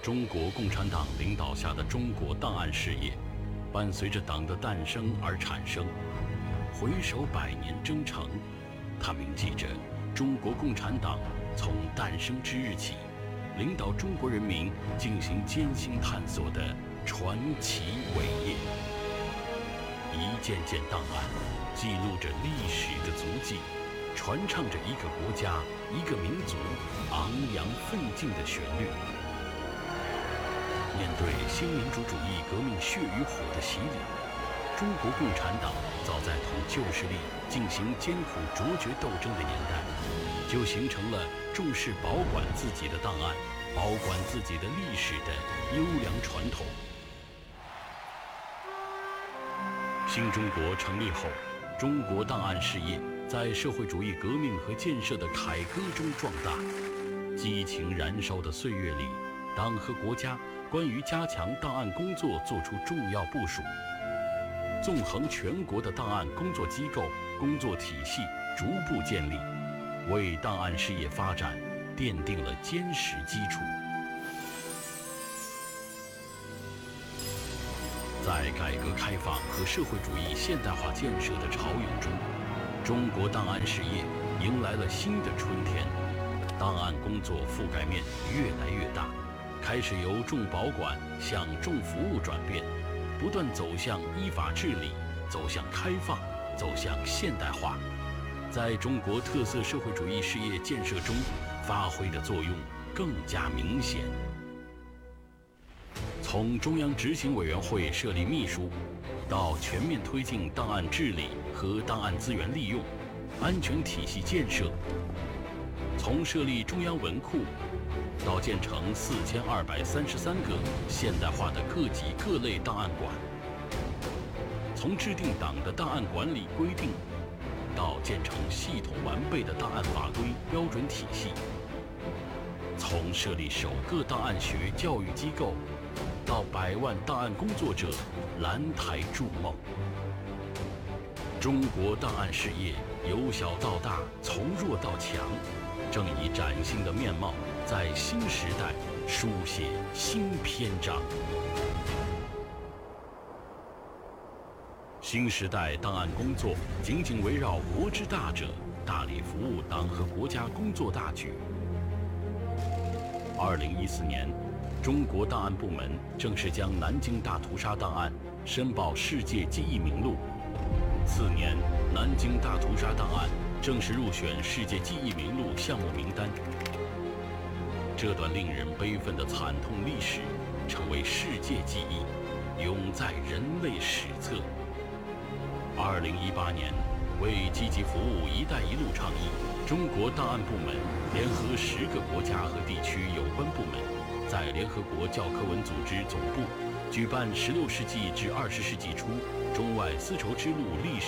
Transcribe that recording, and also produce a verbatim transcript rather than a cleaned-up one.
中国共产党领导下的中国档案事业，伴随着党的诞生而产生。回首百年征程，它铭记着中国共产党从诞生之日起，领导中国人民进行艰辛探索的传奇伟业。一件件档案记录着历史的足迹，传唱着一个国家、一个民族昂扬奋进的旋律。面对新民主主义革命血与火的洗礼，中国共产党早在同旧势力进行艰苦卓绝斗争的年代，就形成了重视保管自己的档案、保管自己的历史的优良传统。新中国成立后，中国档案事业在社会主义革命和建设的凯歌中壮大。激情燃烧的岁月里，党和国家关于加强档案工作作出重要部署，纵横全国的档案工作机构、工作体系逐步建立，为档案事业发展奠定了坚实基础。在改革开放和社会主义现代化建设的潮涌中，中国档案事业迎来了新的春天，档案工作覆盖面越来越大，开始由重保管向重服务转变，不断走向依法治理，走向开放，走向现代化，在中国特色社会主义事业建设中发挥的作用更加明显。从中央执行委员会设立秘书，到全面推进档案治理和档案资源利用、安全体系建设；从设立中央文库，到建成四千二百三十三个现代化的各级各类档案馆；从制定党的档案管理规定，到建成系统完备的档案法规标准体系；从设立首个档案学教育机构，到百万档案工作者蓝台筑梦。中国档案事业由小到大，从弱到强，正以崭新的面貌在新时代书写新篇章。新时代档案工作紧紧围绕国之大者，大力服务党和国家工作大局。二零一四年，中国档案部门正式将南京大屠杀档案申报世界记忆名录。次年，南京大屠杀档案正式入选世界记忆名录项目名单。这段令人悲愤的惨痛历史成为世界记忆，永在人类史册。二零一八年，为积极服务“一带一路”倡议，中国档案部门联合十个国家和地区有关部门，在联合国教科文组织总部举办十六世纪至二十世纪初中外丝绸之路历史